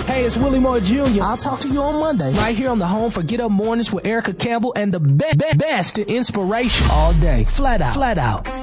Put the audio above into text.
Hey, it's Willie Moore Jr. I'll talk to you on Monday, right here on the home for Get Up Mornings with Erica Campbell and the best in inspiration all day. Flat out.